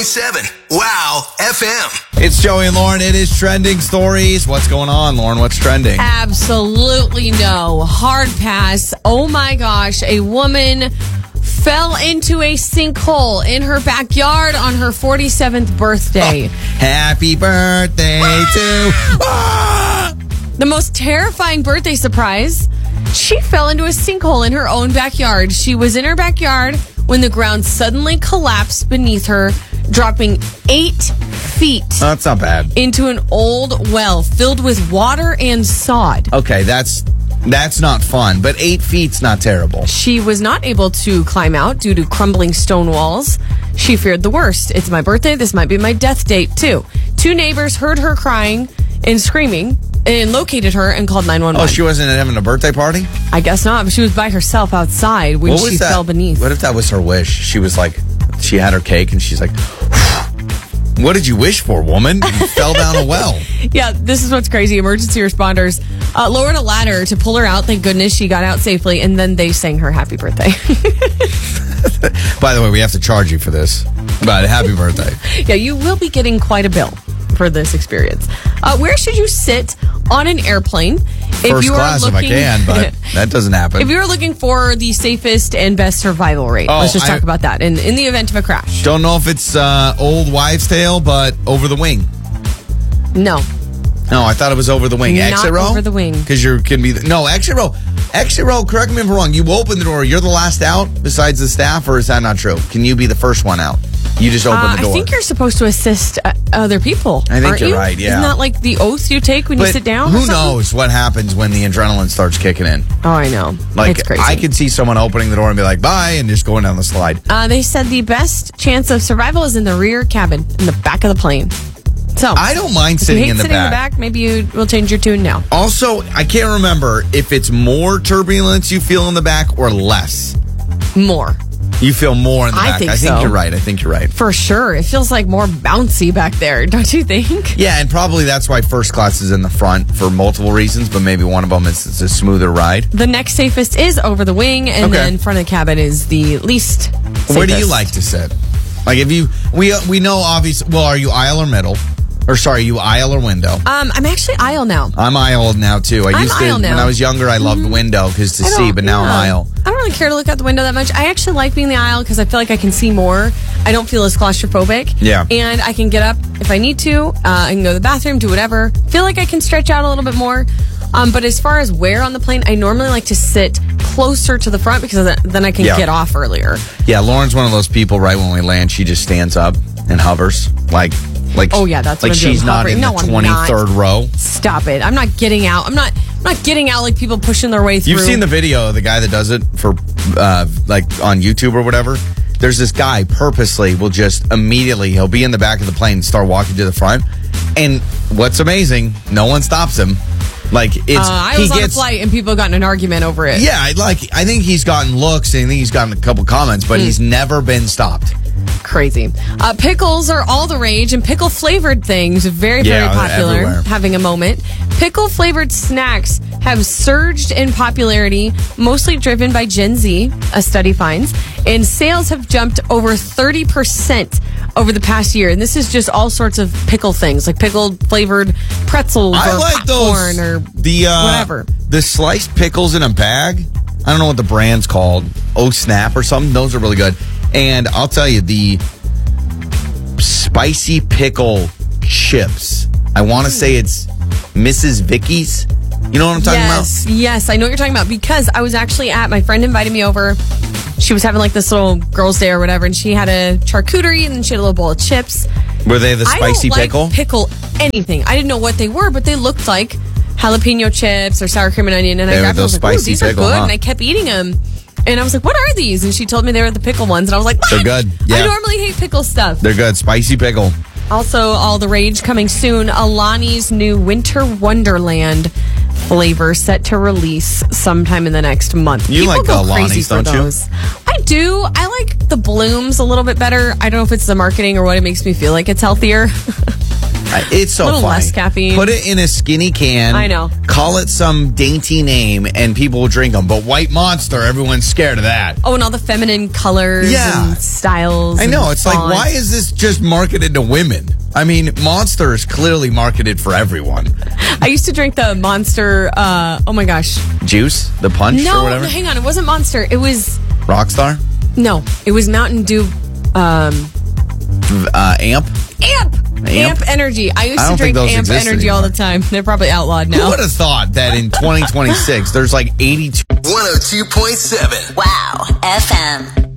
101.7 Wow FM. It's Joey and Lauren. It is Trending Stories. What's going on, Lauren? What's trending? Absolutely no. Hard pass. Oh my gosh. A woman fell into a sinkhole in her backyard on her 47th birthday. Happy birthday to... The most terrifying birthday surprise. She fell into a sinkhole in her own backyard. She was in her backyard when the ground suddenly collapsed beneath her, dropping 8 feet That's not bad. into an old well filled with water and sod. Okay, that's not fun, but 8 feet's not terrible. She was not able to climb out due to crumbling stone walls. She feared the worst. It's my birthday. This might be my death date, too. 2 neighbors heard her crying and screaming and located her and called 911. Oh, she wasn't having a birthday party? I guess not, but she was by herself outside when she fell beneath. What if that was her wish? She was like, she had her cake and she's like, what did you wish for, woman? You fell down a well. Yeah, this is what's crazy. Emergency responders lowered a ladder to pull her out. Thank goodness she got out safely, and then they sang her happy birthday. By the way, we have to charge you for this. But happy birthday. Yeah, you will be getting quite a bill for this experience. Where should you sit on an airplane? First class if I can, but that doesn't happen. If you were looking for the safest and best survival rate, let's just talk about that. In the event of a crash. Don't know if it's old wives' tale, but over the wing. No. No, I thought it was over the wing. Not exit row? over the wing. Because you can be... No, exit row. Exit row, correct me if I'm wrong. You open the door. You're the last out besides the staff, or is that not true? Can you be the first one out? You just open the door. I think you're supposed to assist other people. I think aren't you're you? right, yeah. Isn't that like the oath you take when you sit down? Who knows what happens when the adrenaline starts kicking in? Oh, I know. Like, it's crazy. I could see someone opening the door and be like, bye, and just going down the slide. They said the best chance of survival is in the rear cabin, in the back of the plane. So I don't mind sitting in the back. Maybe you will change your tune now. Also, I can't remember if it's more turbulence you feel in the back or less. More. You feel more in the back. I think you're right. I think you're right. For sure. It feels like more bouncy back there, don't you think? Yeah, and probably that's why first class is in the front for multiple reasons, but maybe one of them is it's a smoother ride. The next safest is over the wing, and then front of the cabin is the least safest. Where do you like to sit? Like, if you, we know obviously, well, are you aisle or middle? Or sorry, you aisle or window? I'm actually aisle now. I'm aisle now too. I'm aisle now. When I was younger, I loved window because to see, but now I'm aisle. I don't really care to look out the window that much. I actually like being the aisle because I feel like I can see more. I don't feel as claustrophobic. Yeah. And I can get up if I need to. I can go to the bathroom, do whatever. Feel like I can stretch out a little bit more. But as far as where on the plane, I normally like to sit closer to the front because then I can get off earlier. Yeah, Lauren's one of those people, right when we land, she just stands up and hovers. Like oh yeah, that's like what she's not in the 23rd row. Stop it! I'm not getting out. I'm not getting out like people pushing their way through. You've seen the video of the guy that does it for like on YouTube or whatever. There's this guy purposely will just immediately he'll be in the back of the plane and start walking to the front. And what's amazing, no one stops him. Like it's I was on a flight and people got in an argument over it. Yeah, I think he's gotten looks and I think he's gotten a couple comments, but he's never been stopped. Crazy. Pickles are all the rage, and pickle flavored things very popular. Everywhere. Having a moment. Pickle flavored snacks have surged in popularity, mostly driven by Gen Z, a study finds, and sales have jumped over 30% over the past year. And this is just all sorts of pickle things, like pickled flavored pretzels or popcorn or whatever. The sliced pickles in a bag. I don't know what the brand's called. Oh Snap or something. Those are really good. And I'll tell you, the spicy pickle chips. I want to say it's Mrs. Vicky's. You know what I'm talking about? Yes, I know what you're talking about because I was actually my friend invited me over. She was having like this little girls' day or whatever, and she had a charcuterie and then she had a little bowl of chips. Were they the spicy pickle? I don't like pickle anything. I didn't know what they were, but they looked like jalapeno chips or sour cream and onion. And I grabbed them. I was like, these are good. And I kept eating them. And I was like, what are these? And she told me they were the pickle ones. And I was like, what? They're good. Yeah. I normally hate pickle stuff. They're good. Spicy pickle. Also, all the rage coming soon. Alani's new Winter Wonderland flavor set to release sometime in the next month. You People like go Alani's, crazy for don't those. you? I do. I like the blooms a little bit better. I don't know if it's the marketing or what. It makes me feel like it's healthier. It's so A little funny. less caffeine. Put it in a skinny can. I know. Call it some dainty name, and people will drink them. But White Monster, everyone's scared of that. Oh, and all the feminine colors Yeah. and styles. I know. and It's like, fonts. why is this just marketed to women? I mean, Monster is clearly marketed for everyone. I used to drink the Monster, oh my gosh. Juice, the punch, or No, whatever. hang on. It wasn't Monster. It was, Rockstar, no, it was Mountain Dew, Amp. Amp Energy. I used I to don't think drink those Amp exist Energy all the anymore. time. They're probably outlawed Who now. would have thought that in 2026 there's like 82 102.7. Wow FM.